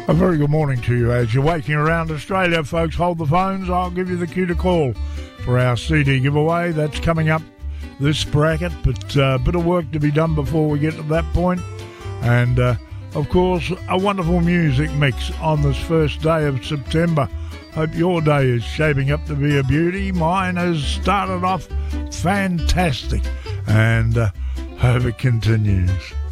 A very good morning to you as you're waking around Australia, folks. Hold the phones. I'll give you the cue to call for our CD giveaway. That's coming up this bracket, but a bit of work to be done before we get to that point. And, of course, a wonderful music mix on this first day of September. Hope your day is shaping up to be a beauty. Mine has started off fantastic, and hope it continues.